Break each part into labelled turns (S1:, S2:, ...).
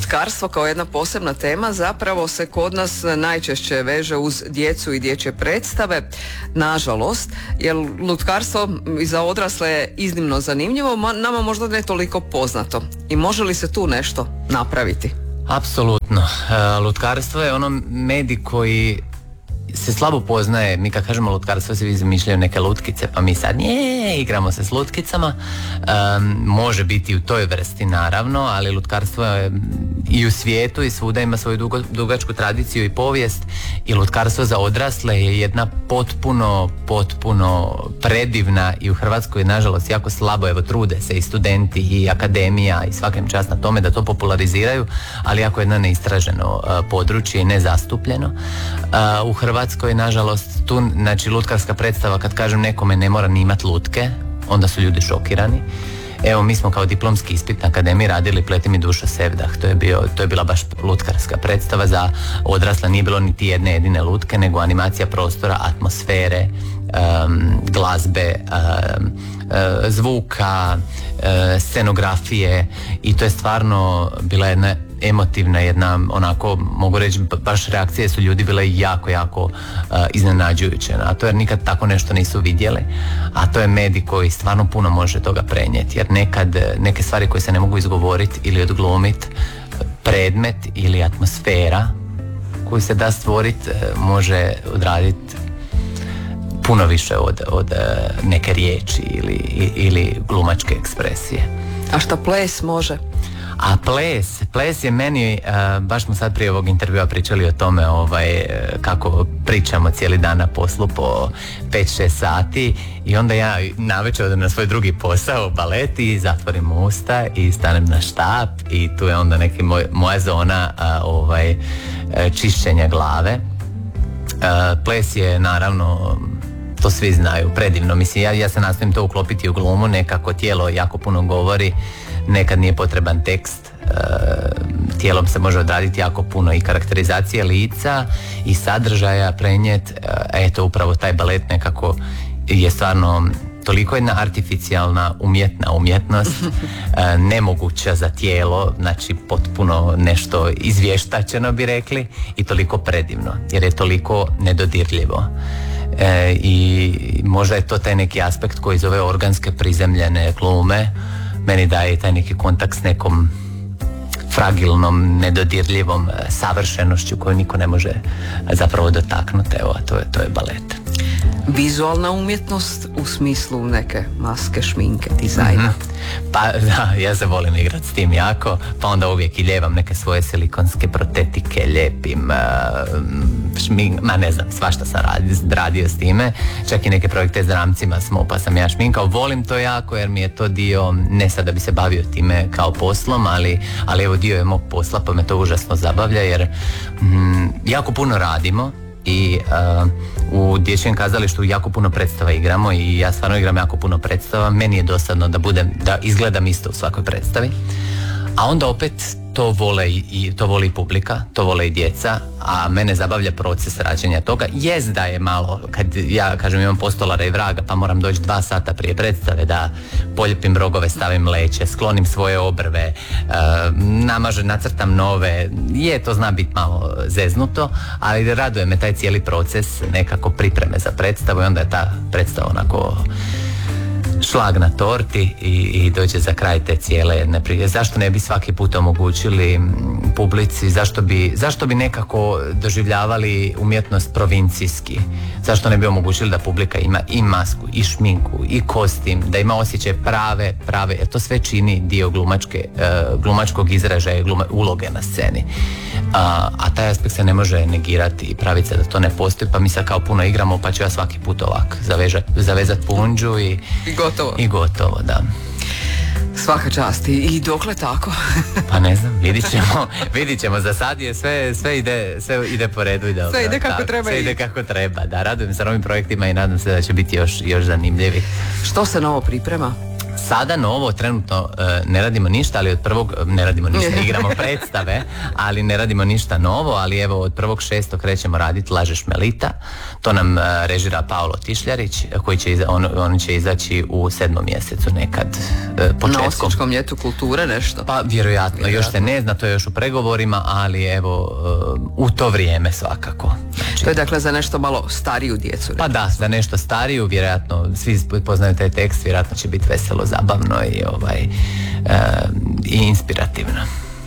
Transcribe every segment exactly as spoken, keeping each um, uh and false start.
S1: lutkarstvo kao jedna posebna tema zapravo se kod nas najčešće veže uz djecu i dječje predstave, nažalost, jer lutkarstvo i za odrasle je iznimno zanimljivo, nama možda ne toliko poznato. I može li se tu nešto napraviti?
S2: Apsolutno. Lutkarstvo je ono medij koji se slabo poznaje. Mi kad kažemo lutkarstvo se izmišljaju neke lutkice, pa mi sad nje, igramo se s lutkicama. Um, može biti u toj vrsti naravno, ali lutkarstvo je i u svijetu i svuda ima svoju dugo, dugačku tradiciju i povijest, i lutkarstvo za odrasle je jedna potpuno, potpuno predivna, i u Hrvatskoj je nažalost jako slabo, evo trude se i studenti i akademija i svakim čast na tome da to populariziraju, ali jako jedno neistraženo uh, područje i nezastupljeno. Uh, u Hrvatskoj nažalost tu, znači lutkarska predstava, kad kažem nekome ne mora ni imat lutke, onda su ljudi šokirani. Evo, mi smo kao diplomski ispit na akademiji radili Pleti mi dušo Sevdah, to je, bio, to je bila baš lutkarska predstava za odrasla, nije bilo niti jedne jedine lutke, nego animacija prostora, atmosfere, um, glazbe, um, uh, zvuka, uh, scenografije, i to je stvarno bila jedna emotivna, jedna onako, mogu reći, baš reakcije su ljudi bile jako, jako uh, iznenađujuće na to, jer nikad tako nešto nisu vidjeli, a to je medij koji stvarno puno može toga prenijeti, jer nekad neke stvari koje se ne mogu izgovoriti ili odglumiti, predmet ili atmosfera koju se da stvoriti može odraditi puno više od, od neke riječi ili, ili glumačke ekspresije.
S1: A šta ples može?
S2: A ples, ples je meni, uh, baš smo sad prije ovog intervjua pričali o tome ovaj, kako pričamo cijeli dan na poslu po pet šest sati, i onda ja navečer odem na svoj drugi posao, balet, i zatvorim usta i stanem na štap, i tu je onda neki moj, moja zona uh, ovaj, čišćenja glave. Uh, ples je naravno, to svi znaju, predivno. Mislim, ja, ja se nastojim to uklopiti u glumu, nekako tijelo jako puno govori, nekad nije potreban tekst, e, tijelom se može odraditi jako puno i karakterizacije lica i sadržaja prenijet, e, eto upravo taj balet nekako je stvarno toliko jedna artificijalna umjetna umjetnost, e, nemoguća za tijelo, znači potpuno nešto izvještačeno bi rekli, i toliko predivno jer je toliko nedodirljivo. E, i možda je to taj neki aspekt koji zove organske prizemljene glume, meni daje taj neki kontakt s nekom fragilnom, nedodirljivom savršenošću koju niko ne može zapravo dotaknuti. Evo, to je, to je balet.
S1: Vizualna umjetnost u smislu neke maske, šminke, dizajna.
S2: Mm-hmm. Pa da, ja se volim igrati s tim jako, pa onda uvijek i ljevam neke svoje silikonske protetike, ljepim uh, šmink, ma ne znam, svašta sam radio, radio s time, čak i neke projekte s dramcima smo, pa sam ja šminkao, volim to jako jer mi je to dio, ne sad da bi se bavio time kao poslom, ali, ali evo dio je mog posla, pa me to užasno zabavlja jer mm, jako puno radimo. I uh, u dječjem kazalištu jako puno predstava igramo i ja stvarno igram jako puno predstava. Meni je dosadno da budem, da izgledam isto u svakoj predstavi, a onda opet to vole i, to voli i publika, to vole i djeca, a mene zabavlja proces rađenja toga. Jest da je malo, kad ja kažem imam postolara i vraga, pa moram doći dva sata prije predstave da poljepim rogove, stavim leće, sklonim svoje obrve, uh, namažem, nacrtam nove, je to zna biti malo zeznuto, ali raduje me taj cijeli proces nekako pripreme za predstavu i onda je ta predstava onako šlag na torti i, i dođe za kraj te cijele jedne prije. Zašto ne bi svaki put omogućili publici, zašto bi, zašto bi nekako doživljavali umjetnost provincijski, zašto ne bi omogućili da publika ima i masku, i šminku, i kostim, da ima osjećaj prave, prave, jer to sve čini dio glumačke, uh, glumačkog izražaja i gluma, uloge na sceni. Uh, a taj aspekt se ne može negirati i praviti se da to ne postoji, pa mi sad kao puno igramo, pa ću ja svaki put ovak zavežat, zavezat punđu i
S1: I gotovo.
S2: I gotovo, da.
S1: Svaka čast. I dokle tako?
S2: Pa ne znam, vidit ćemo, vidit ćemo. Za sad je sve, sve ide, sve ide po redu i dobro.
S1: Sve ide kako
S2: da,
S1: treba.
S2: Sve ide kako treba, da. Radujem se novim projektima i nadam se da će biti još, još zanimljivi.
S1: Što se novo priprema?
S2: Sada novo, trenutno uh, ne radimo ništa, ali od prvog, ne radimo ništa, igramo predstave, ali ne radimo ništa novo, ali evo od prvog šestog krećemo raditi Lažeš Melita, to nam uh, režira Paolo Tišljarić, koji će, iza, on, on će izaći u sedmom mjesecu nekad, uh, početkom.
S1: Na Osječkom ljetu kulture nešto?
S2: Pa vjerojatno, vjerojatno, još se ne zna, to je još u pregovorima, ali evo uh, u to vrijeme svakako. Znači,
S1: to je dakle za nešto malo stariju djecu.
S2: Pa da, za nešto stariju, vjerojatno, svi poznaju taj tekst, vjerojatno će biti veselo, zabavno i, ovaj, uh, i inspirativno.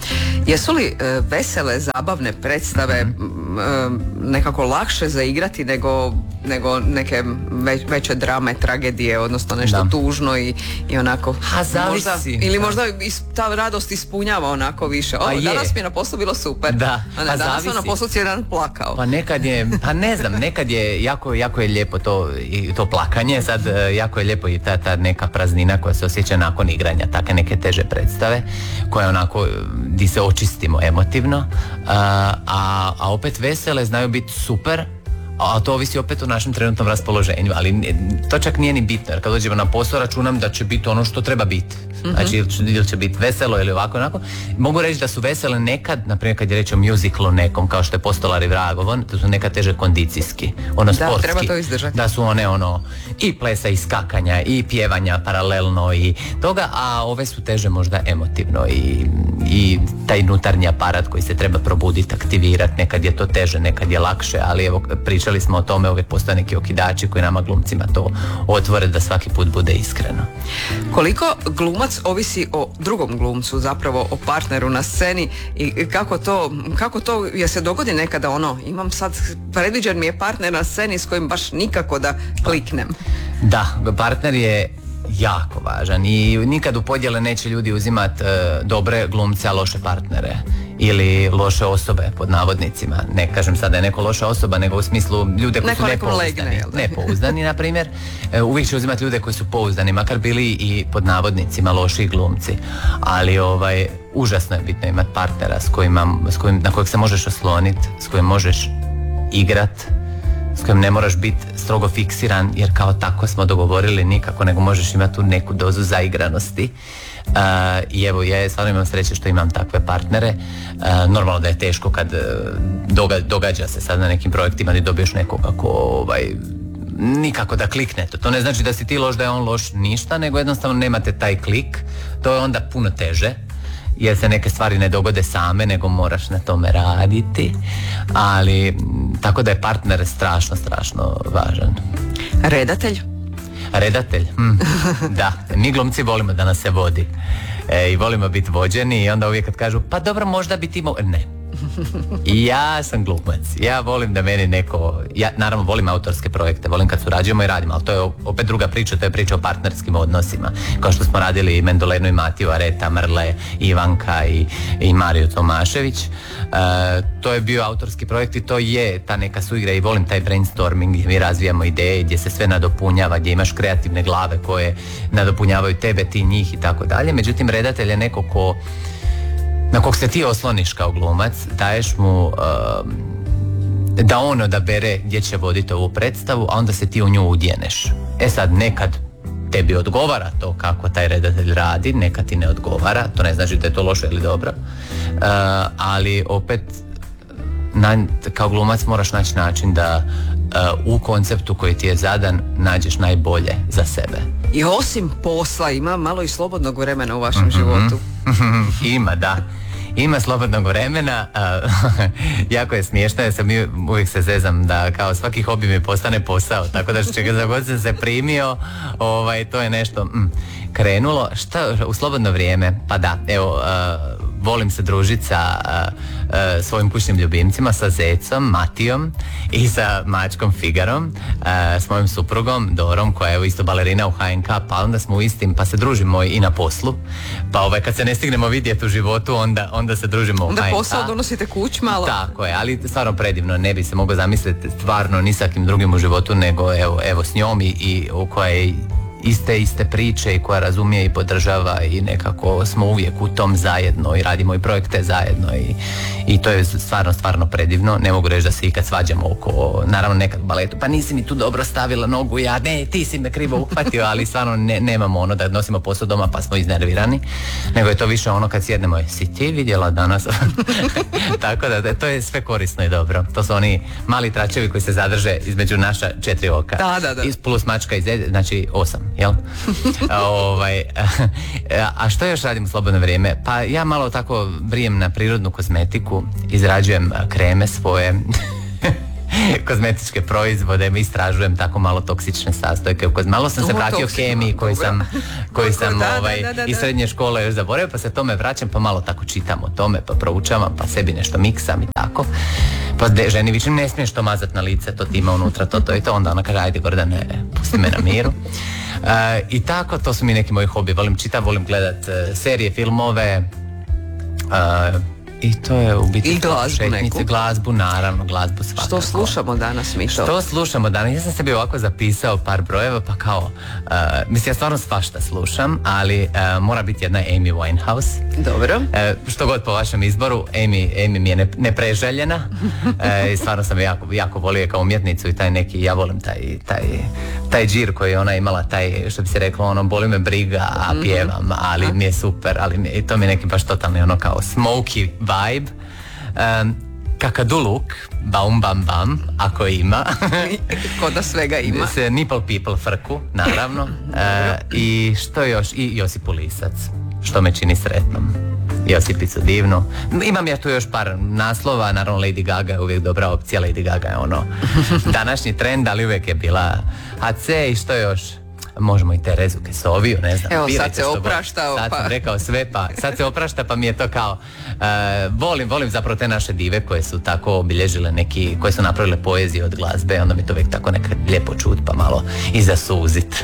S1: Jesu li e, vesele, zabavne predstave mm-hmm. e, nekako lakše za igrati nego, nego neke već, veće drame, tragedije, odnosno nešto da. tužno i, i onako...
S2: Ha, zavisi.
S1: Možda, ili možda is, ta radost ispunjava onako više. O, danas mi je na poslu bilo super.
S2: Da,
S1: a ne, danas sam na poslu cijeli dan plakao.
S2: Pa nekad je, pa ne znam, nekad je jako, jako je lijepo to, i to plakanje, sad jako je lijepo i ta, ta neka praznina koja se osjeća nakon igranja, takve neke teže predstave, koje onako, di se očistimo emotivno, a, a, a opet vesele znaju biti super, a to ovisi opet o našem trenutnom raspoloženju, ali to čak nije ni bitno, jer kad dođemo na posao računam da će biti ono što treba biti. Znači ili će, ili će biti veselo ili ovako onako. Mogu reći da su vesele nekad, naprimjer kad je reći o musiclu nekom kao što je Postolar i Vragovo, to su nekad teže kondicijski, ono
S1: da,
S2: sportski.
S1: Treba to izdržati.
S2: Da su one ono i plesa i skakanja i pjevanja paralelno i toga, a ove su teže možda emotivno i, i taj unutarnji aparat koji se treba probuditi, aktivirati, nekad je to teže, nekad je lakše, ali evo pričali smo o tome, uvijek postoje neki okidači koji nama glumcima to otvore da svaki put bude iskreno.
S1: Koliko glumac ovisi o drugom glumcu, zapravo o partneru na sceni i kako to, kako to je se dogodi nekada ono, imam sad, predviđen mi je partner na sceni s kojim baš nikako da kliknem.
S2: Da, partner je jako važan i nikad u podjele neće ljudi uzimati e, dobre glumce, a loše partnere ili loše osobe pod navodnicima. Ne kažem sad da je neko loša osoba, nego u smislu ljude koji neko su nepouzdani. Nepouzdani, na primjer. E, uvijek će uzimati ljude koji su pouzdani, makar bili i pod navodnicima loši glumci. Ali ovaj, užasno je bitno imati partnera s kojima, s kojim, na kojeg se možeš osloniti, s kojim možeš igrat, s kojim ne moraš biti strogo fiksiran, jer kao tako smo dogovorili nikako, nego možeš imati tu neku dozu zaigranosti. Uh, I evo, ja stvarno imam sreće što imam takve partnere. Uh, normalno da je teško kad uh, doga, događa se sad na nekim projektima da dobiješ nekoga ko ovaj, nikako da klikne to. To ne znači da si ti loš, da je on loš, ništa, nego jednostavno nemate taj klik. To je onda puno teže, jer se neke stvari ne dogode same, nego moraš na tome raditi, ali tako da je partner strašno, strašno važan.
S1: Redatelj?
S2: Redatelj, hm. Da, mi glumci volimo da nas se vodi e, i volimo biti vođeni i onda uvijek kad kažu pa dobro možda bi ti mo... ne. I ja sam glumac, ja volim da meni neko, ja naravno volim autorske projekte, volim kad surađujemo i radimo, ali to je opet druga priča, to je priča o partnerskim odnosima, kao što smo radili Mendolenu i Matiju, Areta, Mrle, Ivanka i, i Mariju Tomašević. E, to je bio autorski projekt i to je ta neka suigra i volim taj brainstorming gdje mi razvijamo ideje, gdje se sve nadopunjava, gdje imaš kreativne glave koje nadopunjavaju tebe, ti njih i tako dalje. Međutim, redatelj je neko ko na kog se ti osloniš kao glumac, daješ mu uh, da on odabere gdje će voditi ovu predstavu, a onda se ti u nju udjeneš. E sad, nekad tebi odgovara to kako taj redatelj radi, nekad ti ne odgovara, to ne znači da je to loše ili dobro, uh, ali opet na, kao glumac moraš naći način da uh, u konceptu koji ti je zadan nađeš najbolje za sebe.
S1: I osim posla ima malo i slobodnog vremena u vašem
S2: mm-hmm.
S1: životu.
S2: Ima, da. Ima slobodnog vremena, uh, jako je smiješno, jer sam uvijek se zezam da kao svaki hobi mi postane posao, tako da što za god sam se primio, ovaj, to je nešto mm, krenulo. Šta u slobodno vrijeme? Pa da, evo, uh, volim se družiti sa uh, uh, svojim kućnim ljubimcima, sa Zecom, Matijom i sa mačkom Figarom, uh, s mojim suprugom Dorom, koja je evo isto balerina u H N K, pa onda smo u istim, pa se družimo i na poslu, pa ovaj, kad se ne stignemo vidjeti u životu, onda, onda se družimo u
S1: onda
S2: H N K.
S1: Onda posao donosite kuć malo.
S2: Tako je, ali stvarno predivno, ne bi se mogao zamisliti stvarno ni sa kim drugim u životu, nego evo, evo s njom i, i u kojoj iste iste priče i koja razumije i podržava i nekako smo uvijek u tom zajedno i radimo i projekte zajedno i, i to je stvarno, stvarno predivno. Ne mogu reći da se ikad svađamo oko, naravno nekad baletu, pa nisi mi tu dobro stavila nogu, ja ne, ti si me krivo uhvatio, ali stvarno ne, nemamo ono da nosimo posao doma pa smo iznervirani, nego je to više ono kad sjednemo, si ti vidjela danas? Tako da, da to je sve korisno i dobro. To su oni mali tračevi koji se zadrže između naša četiri oka.
S1: Da, da, da.
S2: Plus mačka iz, znači osam, jel? ovaj, a što još radim u slobodno vrijeme? Pa ja malo tako brijem na prirodnu kozmetiku, izrađujem kreme svoje, kozmetičke proizvode, istražujem tako malo toksične sastojke. Malo sam se vratio kemiji koji sam, koji sam
S1: da,
S2: ovaj,
S1: da, da, da.
S2: iz srednje škole još zaboravio, pa se tome vraćam, pa malo tako čitam o tome, pa proučavam, pa sebi nešto miksam i tako. Pa de, ženi vičem, ne smiješ to mazat na lice, to ti ima unutra, to, to i to. Onda ona kaže, ajde Gordane, pusti me na miru. Uh, I tako, to su mi neki moji hobi. Volim čitati, volim gledat uh, serije, filmove. Uh, I to je u biti
S1: i glazbu neku.
S2: Glazbu, naravno, glazbu svakako.
S1: Što slušamo danas, Mišo?
S2: Što slušamo danas? Ja sam sebi ovako zapisao par brojeva, pa kao, uh, mislim, ja stvarno svašta slušam, ali uh, mora biti jedna Amy Winehouse.
S1: Dobro.
S2: Uh, što god po vašem izboru, Amy, Amy mi je ne, nepreželjena. uh, I stvarno sam jako, jako volio kao umjetnicu i taj neki, ja volim taj, taj, taj džir koji je ona imala, taj, što bi se reklo, ono, boli me briga, a pjevam, ali mi je super, ali mi, i to mi je neki baš totalni ono kao smoky vibe. Um, kakaduluk, baum bam bam, ako ima.
S1: Ko da svega ima.
S2: Se Nipple People frku, naravno. uh, I što još? I Josipu Lisac, što me čini sretnom. Josipicu divnu. Imam ja tu još par naslova, naravno Lady Gaga je uvijek dobra opcija. Lady Gaga je ono današnji trend, ali uvijek je bila A C i što još? Možemo i Terezu Kesoviju, ne znam.
S1: Evo sad se opraštao.
S2: Sad
S1: pa.
S2: sam rekao sve, pa sad se oprašta, pa mi je to kao uh, volim, volim zapravo te naše dive koje su tako obilježile neki, koje su napravile poeziju od glazbe, onda mi to uvijek tako nekad lijepo čut, pa malo i zasuzit.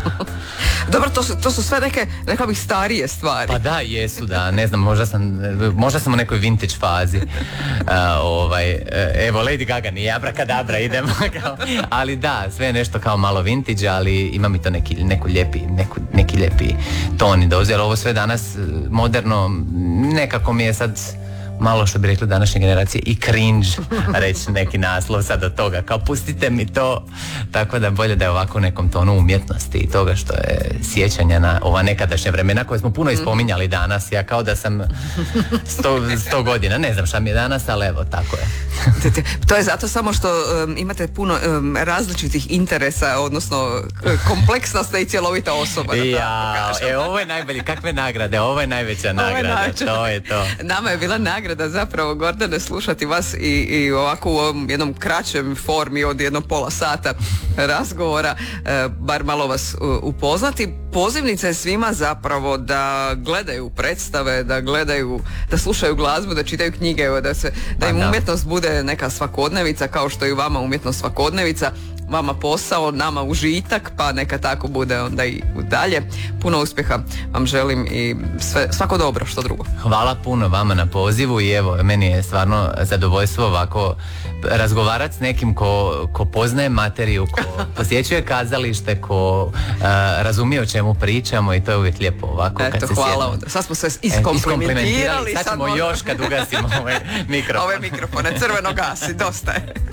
S1: Dobro, to su, to su sve neke, rekao bih, starije stvari.
S2: Pa da, jesu, da, ne znam, možda sam, možda sam u nekoj vintage fazi. Uh, ovaj, evo, Lady Gaga nije abrakadabra, idemo. Kao, ali da, sve je nešto kao malo vintage, ali ima mi to neki, neku lijepi, neku, neki lijepi ton i doze, ali ovo sve danas moderno, nekako mi je sad malo, što bi rekli današnje generacije, i cringe reći neki naslov sad od toga, kao pustite mi to, tako da bolje da je ovako u nekom tonu umjetnosti i toga što je sjećanja na ova nekadašnja vremena koje smo puno ispominjali danas, ja kao da sam sto, sto godina, ne znam šta mi je danas, ali evo, tako je.
S1: To je zato samo što um, imate puno um, različitih interesa, odnosno kompleksna ste i cjelovita osoba.
S2: Ja, e, ovo je najbolje, kakve nagrade, ovo je najveća nagrada, najveća. To je to.
S1: Nama je bila nagrada zapravo, Gordane, slušati vas i, i ovako u ovom jednom kraćem formi od jedno pola sata razgovora, e, bar malo vas uh, upoznati. Pozivnica je svima zapravo da gledaju predstave, da gledaju, da slušaju glazbu, da čitaju knjige, da, se, da im umjetnost bude neka svakodnevica, kao što je i vama umjetnost svakodnevica, vama posao, nama užitak, pa neka tako bude onda i dalje. Puno uspjeha vam želim i sve, svako dobro, što drugo.
S2: Hvala puno vama na pozivu i evo, meni je stvarno zadovoljstvo ovako razgovarati s nekim ko, ko poznaje materiju, ko posjećuje kazalište, ko uh, razumije o čemu pričamo i to je uvijek lijepo ovako.
S1: Eto,
S2: kad se
S1: hvala
S2: sjedno.
S1: Onda. Sad smo se iskomplementirali.
S2: Sad ćemo sad još kad ugasimo ovaj mikrofon.
S1: Ove mikrofone, crveno gasi, dosta je.